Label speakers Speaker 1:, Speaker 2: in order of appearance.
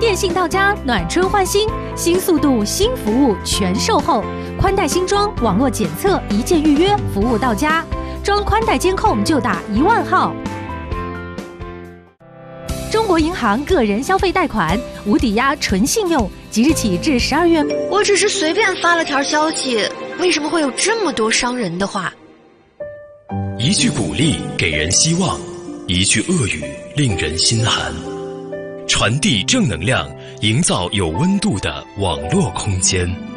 Speaker 1: 电信到家，暖春换新，新速度、新服务全售后，宽带新装，网络检测，一键预约，服务到家。装宽带监控就打10000号。中国银行个人消费贷款无抵押纯信用，即日起至12月。
Speaker 2: 我只是随便发了条消息，为什么会有这么多伤人的话？
Speaker 3: 一句鼓励给人希望，一句恶语令人心寒。传递正能量，营造有温度的网络空间。